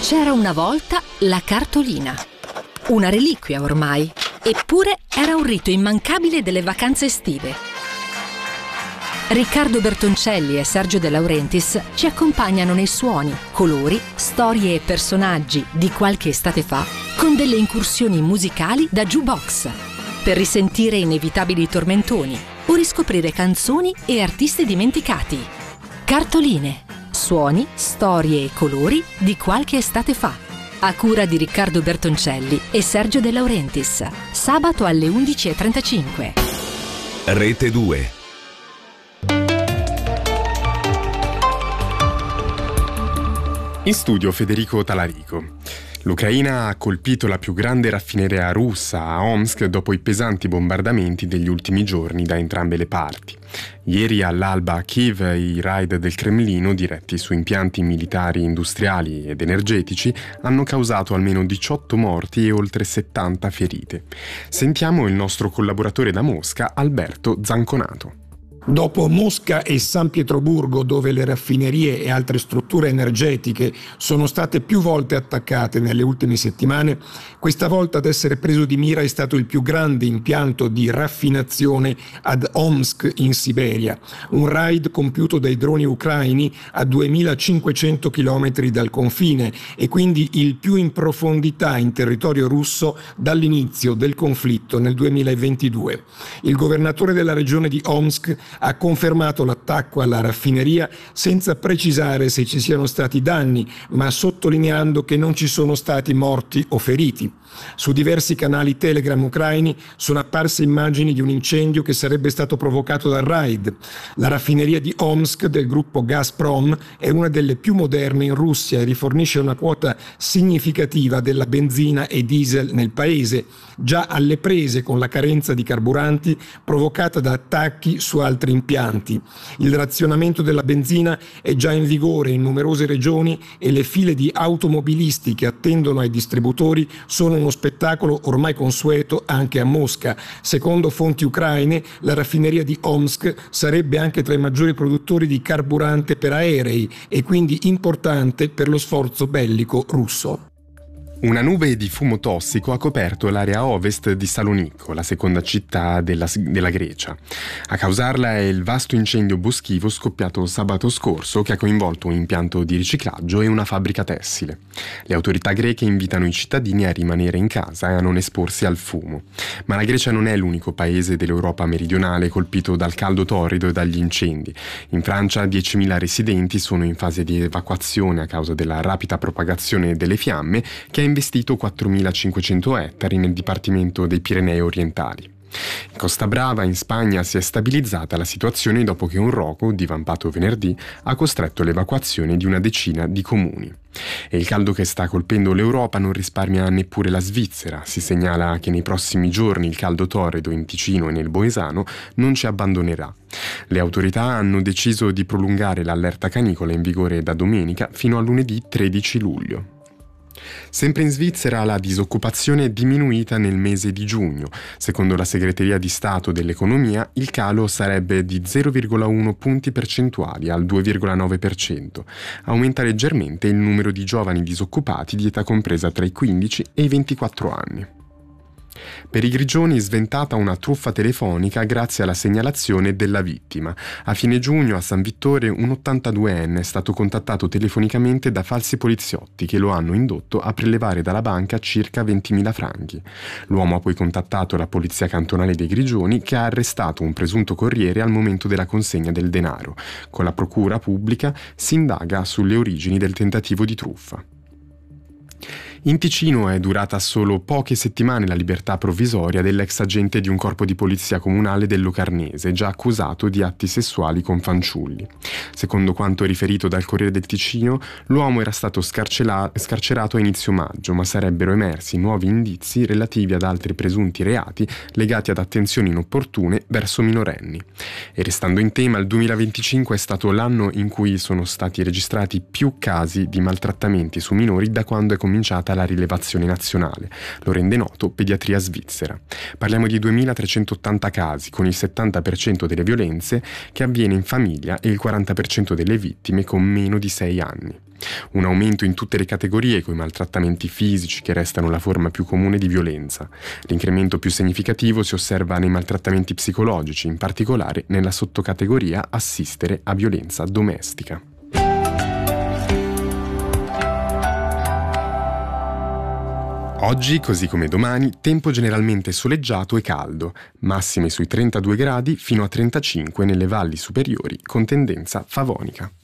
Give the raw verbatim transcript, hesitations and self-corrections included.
C'era una volta la cartolina, una reliquia ormai, eppure era un rito immancabile delle vacanze estive. Riccardo Bertoncelli e Sergio De Laurentiis ci accompagnano nei suoni, colori, storie e personaggi di qualche estate fa con delle incursioni musicali da jukebox per risentire inevitabili tormentoni o riscoprire canzoni e artisti dimenticati. Cartoline, suoni, storie e colori di qualche estate fa. A cura di Riccardo Bertoncelli e Sergio De Laurentiis. Sabato alle undici e trentacinque. Rete due. In studio Federico Talarico. L'Ucraina ha colpito la più grande raffineria russa a Omsk dopo i pesanti bombardamenti degli ultimi giorni da entrambe le parti. Ieri all'alba a Kiev i raid del Cremlino diretti su impianti militari, industriali ed energetici hanno causato almeno diciotto morti e oltre settanta ferite. Sentiamo il nostro collaboratore da Mosca, Alberto Zanconato. Dopo Mosca e San Pietroburgo, dove le raffinerie e altre strutture energetiche sono state più volte attaccate nelle ultime settimane, questa volta ad essere preso di mira è stato il più grande impianto di raffinazione ad Omsk in Siberia, un raid compiuto dai droni ucraini a duemilacinquecento chilometri dal confine e quindi il più in profondità in territorio russo dall'inizio del conflitto nel duemilaventidue. Il governatore della regione di Omsk ha confermato l'attacco alla raffineria senza precisare se ci siano stati danni, ma sottolineando che non ci sono stati morti o feriti. Su diversi canali Telegram ucraini sono apparse immagini di un incendio che sarebbe stato provocato dal raid. La raffineria di Omsk del gruppo Gazprom è una delle più moderne in Russia e rifornisce una quota significativa della benzina e diesel nel paese, già alle prese con la carenza di carburanti provocata da attacchi su altri impianti. Il razionamento della benzina è già in vigore in numerose regioni e le file di automobilisti che attendono ai distributori sono uno spettacolo ormai consueto anche a Mosca. Secondo fonti ucraine, la raffineria di Omsk sarebbe anche tra i maggiori produttori di carburante per aerei e quindi importante per lo sforzo bellico russo. Una nube di fumo tossico ha coperto l'area ovest di Salonicco, la seconda città della, della Grecia. A causarla è il vasto incendio boschivo scoppiato sabato scorso che ha coinvolto un impianto di riciclaggio e una fabbrica tessile. Le autorità greche invitano i cittadini a rimanere in casa e a non esporsi al fumo. Ma la Grecia non è l'unico paese dell'Europa meridionale colpito dal caldo torrido e dagli incendi. In Francia diecimila residenti sono in fase di evacuazione a causa della rapida propagazione delle fiamme che investito quattromilacinquecento ettari nel dipartimento dei Pirenei orientali. In Costa Brava, in Spagna, si è stabilizzata la situazione dopo che un rogo, divampato venerdì, ha costretto l'evacuazione di una decina di comuni. E il caldo che sta colpendo l'Europa non risparmia neppure la Svizzera. Si segnala che nei prossimi giorni il caldo torrido in Ticino e nel Boesano non ci abbandonerà. Le autorità hanno deciso di prolungare l'allerta canicola in vigore da domenica fino a lunedì tredici luglio. Sempre in Svizzera la disoccupazione è diminuita nel mese di giugno. Secondo la Segreteria di Stato dell'Economia, il calo sarebbe di zero virgola uno punti percentuali al due virgola nove per cento. Aumenta leggermente il numero di giovani disoccupati di età compresa tra i quindici e i ventiquattro anni. Per i Grigioni sventata una truffa telefonica grazie alla segnalazione della vittima. A fine giugno a San Vittore un ottantaduenne è stato contattato telefonicamente da falsi poliziotti che lo hanno indotto a prelevare dalla banca circa ventimila franchi. L'uomo ha poi contattato la polizia cantonale dei Grigioni che ha arrestato un presunto corriere al momento della consegna del denaro. Con la procura pubblica si indaga sulle origini del tentativo di truffa. In Ticino è durata solo poche settimane la libertà provvisoria dell'ex agente di un corpo di polizia comunale del Locarnese, già accusato di atti sessuali con fanciulli. Secondo quanto riferito dal Corriere del Ticino, l'uomo era stato scarcela- scarcerato a inizio maggio, ma sarebbero emersi nuovi indizi relativi ad altri presunti reati legati ad attenzioni inopportune verso minorenni. E restando in tema, il duemilaventicinque è stato l'anno in cui sono stati registrati più casi di maltrattamenti su minori da quando è cominciata la rilevazione nazionale. Lo rende noto Pediatria Svizzera. Parliamo di duemilatrecentottanta casi, con il settanta per cento delle violenze che avviene in famiglia e il quaranta per cento delle vittime con meno di sei anni. Un aumento in tutte le categorie, coi maltrattamenti fisici che restano la forma più comune di violenza. L'incremento più significativo si osserva nei maltrattamenti psicologici, in particolare nella sottocategoria assistere a violenza domestica. Oggi, così come domani, tempo generalmente soleggiato e caldo, massime sui trentadue gradi fino a trentacinque nelle valli superiori con tendenza favonica.